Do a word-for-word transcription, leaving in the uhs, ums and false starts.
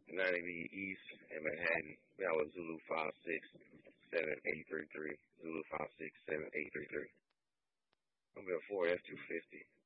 ninety B East in Manhattan. That was Zulu five six seven eight three three. Zulu five six seven eight three three. I'm at four F two fifty.